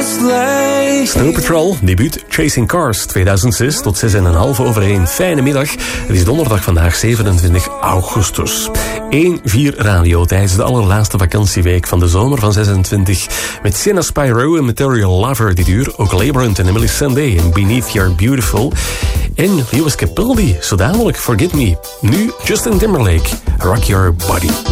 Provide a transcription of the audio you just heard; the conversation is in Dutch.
Snow Patrol, debuut Chasing Cars, 2006 tot 6,5 over 1. Fijne middag. Het is donderdag vandaag, 27 augustus. 1-4 radio tijdens de allerlaatste vakantieweek van de zomer van 26. Met Sienna Spyro en Material Lover dit uur. Ook Labyrinth en Emily Sandé en Beneath You're Beautiful. En Lewis Capaldi, zo dadelijk Forget Me. Nu Justin Timberlake, Rock Your Body.